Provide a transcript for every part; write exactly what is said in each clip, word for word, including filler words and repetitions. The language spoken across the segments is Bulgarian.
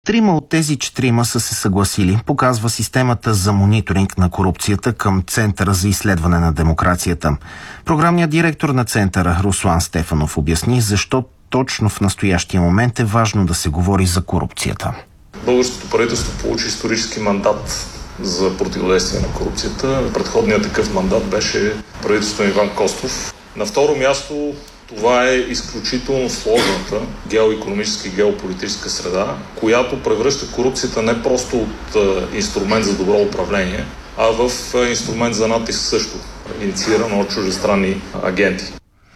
Трима от тези четирима са се съгласили, показва системата за мониторинг на корупцията към Центъра за изследване на демокрацията. Програмният директор на Центъра Руслан Стефанов обясни защо точно в настоящия момент е важно да се говори за корупцията. Българското правителство получи исторически мандат за противодействие на корупцията. Предходният такъв мандат беше правителството на Иван Костов. На второ място, това е изключително сложната геоикономическа и геополитическа среда, която превръща корупцията не просто от инструмент за добро управление, а в инструмент за натиск също, иницииран от чуждестранни агенти.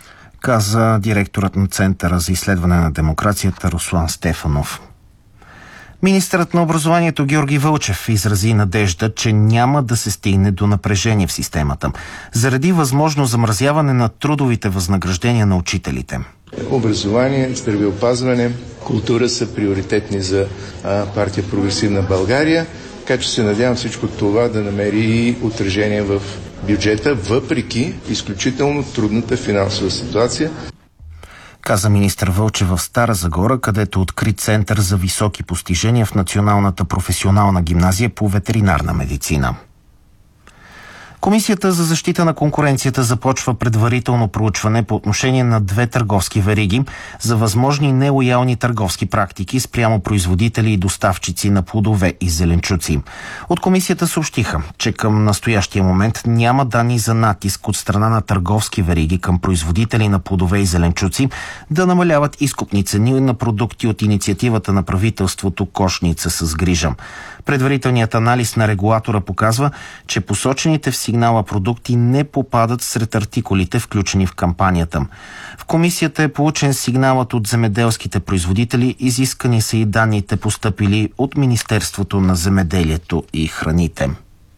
Каза директорът на Центъра за изследване на демокрацията Руслан Стефанов. Министърът на образованието Георги Вълчев изрази надежда, че няма да се стигне до напрежение в системата, заради възможно замразяване на трудовите възнаграждения на учителите. Образование, здравеопазване, култура са приоритетни за а, партия Прогресивна България, така че се надявам всичко това да намери и отражение в бюджета, въпреки изключително трудната финансова ситуация. Каза министър Вълчев в Стара Загора, където откри център за високи постижения в Националната професионална гимназия по ветеринарна медицина. Комисията за защита на конкуренцията започва предварително проучване по отношение на две търговски вериги за възможни нелоялни търговски практики спрямо производители и доставчици на плодове и зеленчуци. От комисията съобщиха, че към настоящия момент няма данни за натиск от страна на търговски вериги към производители на плодове и зеленчуци да намаляват изкупни цени на продукти от инициативата на правителството "Кошница с грижа". Предварителният анализ на регулатора показва, че посочените в сигнала продукти не попадат сред артикулите, включени в кампанията. В комисията е получен сигналът от земеделските производители, изискани са и данните постъпили от Министерството на земеделието и храните.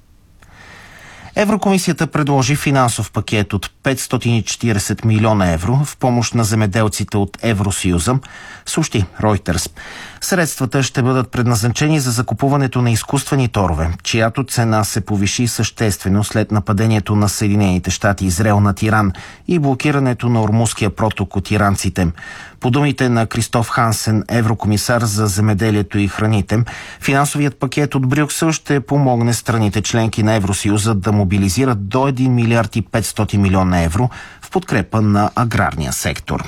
Еврокомисията предложи финансов пакет от петстотин и четиридесет милиона евро в помощ на земеделците от Евросъюза, съобщи Reuters. Средствата ще бъдат предназначени за закупуването на изкуствени торове, чиято цена се повиши съществено след нападението на Съединените щати и Израел над Иран и блокирането на Ормузския проток от иранците. По думите на Кристоф Хансен, еврокомисар за земеделието и храните, финансовият пакет от Брюксел ще помогне страните членки на Евросъюза да мобилизират до един милиард и петстотин милиона евро в подкрепа на аграрния сектор.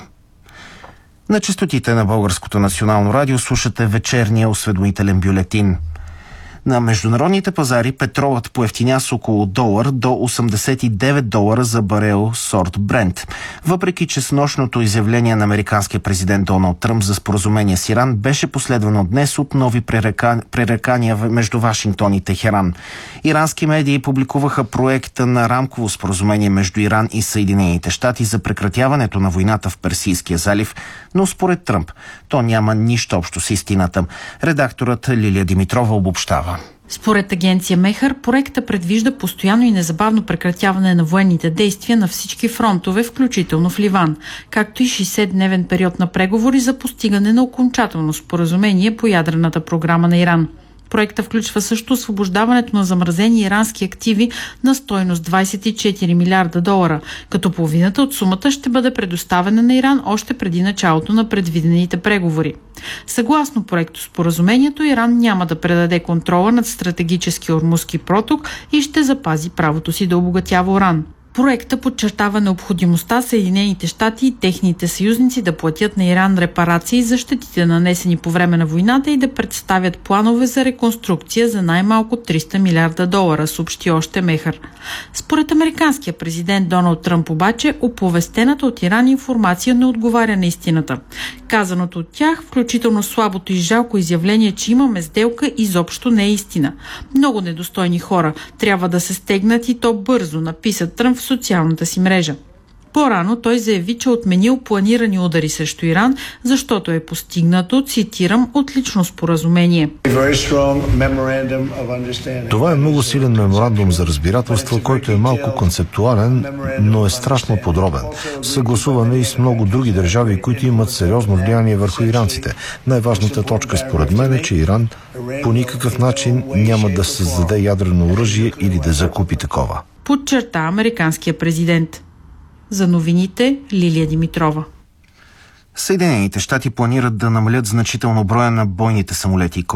На честотите на Българското национално радио слушате вечерния осведомителен бюлетин. На международните пазари петролът поевтиня с около долар до осемдесет и девет долара за барел сорт Брент. Въпреки че с нощното изявление на американския президент Доналд Тръмп за споразумение с Иран беше последвано днес от нови пререка... пререкания между Вашингтон и Техеран. Ирански медии публикуваха проекта на рамково споразумение между Иран и Съединените щати за прекратяването на войната в Персийския залив, но според Тръмп то няма нищо общо с истината. Редакторът Лилия Димитрова обобщава. Според агенция Мехър, проекта предвижда постоянно и незабавно прекратяване на военните действия на всички фронтове, включително в Ливан, както и шейсетдневен период на преговори за постигане на окончателно споразумение по ядрената програма на Иран. Проекта включва също освобождаването на замразени ирански активи на стойност двадесет и четири милиарда долара, като половината от сумата ще бъде предоставена на Иран още преди началото на предвидените преговори. Съгласно проекто споразумението, Иран няма да предаде контрола над стратегически Ормузски проток и ще запази правото си да обогатява уран. Проекта подчертава необходимостта Съединените щати и техните съюзници да платят на Иран репарации за щетите, нанесени по време на войната, и да представят планове за реконструкция за най-малко триста милиарда долара, съобщи още Мехър. Според американския президент Доналд Тръмп обаче, оповестената от Иран информация не отговаря на истината. Казаното от тях, включително слабото и жалко изявление, че имаме сделка, изобщо не е истина. Много недостойни хора трябва да се стегнат, и то бързо, написа Тръмп в социалната си мрежа. По-рано той заяви, че отменил планирани удари срещу Иран, защото е постигнато, цитирам, отлично споразумение. Това е много силен меморандум за разбирателство, който е малко концептуален, но е страшно подробен. Съгласуване и с много други държави, които имат сериозно влияние върху иранците. Най-важната точка според мен е, че Иран по никакъв начин няма да създаде ядрено оръжие или да закупи такова, подчерта американския президент. За новините, Лилия Димитрова. Съединените щати планират да намалят значително броя на бойните самолети